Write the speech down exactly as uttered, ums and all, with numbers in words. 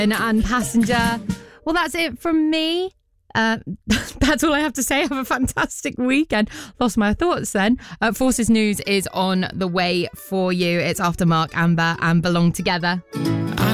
and Passenger. Well, that's it from me. Uh, that's all I have to say. Have a fantastic weekend. Lost my thoughts then. Uh, Forces News is on the way for you. It's after Mark Amber and Belong Together.